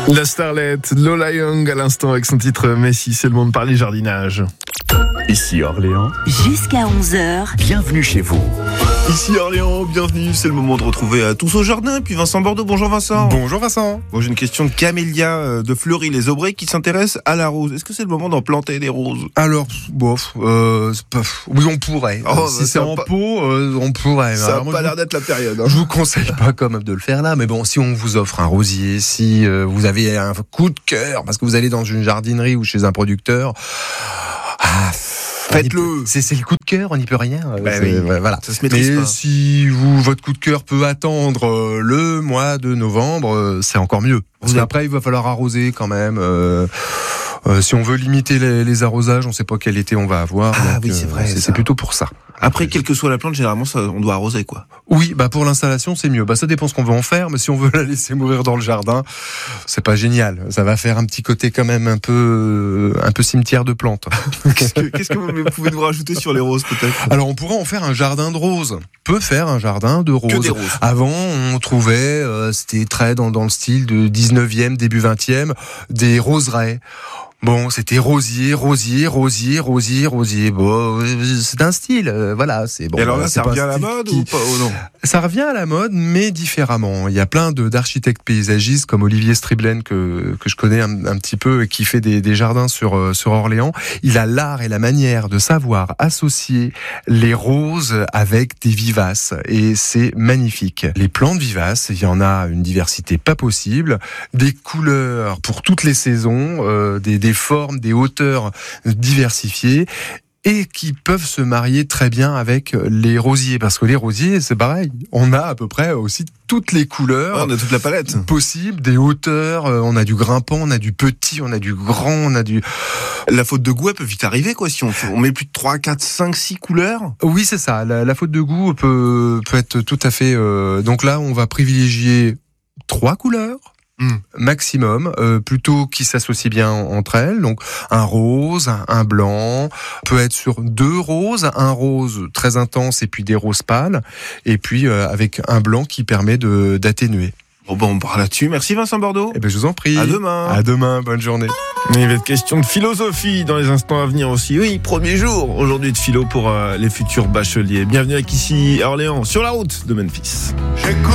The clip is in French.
La starlette, Lola Young à l'instant avec son titre Messi, c'est le monde par les jardinages. Ici Orléans, jusqu'à 11h. bienvenue chez vous. Ici Orléans, bienvenue, c'est le moment de retrouver tous au jardin, puis Vincent Bordeaux. Bonjour Vincent. Bonjour Vincent. Bon, j'ai une question de Camélia de Fleury-les-Aubrais qui s'intéresse à la rose. Est-ce que c'est le moment d'en planter des roses? Alors, bof, oui, on pourrait. Si c'est en pot, on pourrait. Ça Alors, n'a moi, pas l'air d'être la période. Hein. je vous conseille pas quand même de le faire là, mais bon, si on vous offre un rosier, si vous avez un coup de cœur, parce que vous allez dans une jardinerie ou chez un producteur, faites-le. C'est le coup de cœur, on n'y peut rien. Oui. Voilà. Ça se maîtrise Mais pas. si votre coup de cœur peut attendre le mois de novembre, c'est encore mieux. Parce qu'après, il va falloir arroser quand même. Si on veut limiter les arrosages, on ne sait pas quel été on va avoir. Ah donc, oui, c'est vrai, ça. C'est plutôt pour ça. Après, quelle que soit la plante, généralement, on doit arroser, quoi. Oui, pour l'installation, c'est mieux. Ça dépend ce qu'on veut en faire, mais si on veut la laisser mourir dans le jardin, c'est pas génial. Ça va faire un petit côté quand même un peu cimetière de plantes. Qu'est-ce que vous pouvez nous rajouter sur les roses, peut-être? Alors, on pourrait en faire un jardin de roses. On peut faire un jardin de roses. Que des roses. Avant, on trouvait, c'était très dans le style de 19e, début 20e, des roseraies. Bon, c'était rosier. Bon, c'est un style, voilà. C'est bon. Et alors là, c'est ça pas revient un à la style mode qui- ou pas? Oh non. Ça revient à la mode, mais différemment. Il y a plein d'architectes paysagistes comme Olivier Striblen que je connais un petit peu et qui fait des jardins sur Orléans. Il a l'art et la manière de savoir associer les roses avec des vivaces et c'est magnifique. Les plantes vivaces, il y en a une diversité pas possible, des couleurs pour toutes les saisons, des formes, des hauteurs diversifiées. Et qui peuvent se marier très bien avec les rosiers. Parce que les rosiers, c'est pareil. On a à peu près aussi toutes les couleurs On a toute la palette. possibles, des hauteurs. On a du grimpant, on a du petit, on a du grand, on a du... La faute de goût, elle peut vite arriver, quoi. Si on met plus de 3, 4, 5, 6 couleurs. Oui, c'est ça. La faute de goût peut être tout à fait... Donc là, on va privilégier 3 couleurs. Maximum, plutôt qui s'associent bien entre elles. Donc un rose, un blanc, peut être sur 2 roses, un rose très intense et puis des roses pâles, et puis avec un blanc qui permet d'atténuer. Bon, on part là-dessus. Merci Vincent Bordeaux. Eh ben je vous en prie. À demain. À demain, bonne journée. Il va être question de philosophie dans les instants à venir aussi. Oui, premier jour aujourd'hui de philo pour les futurs bacheliers. Bienvenue avec ici Orléans sur la route de Memphis. J'écoute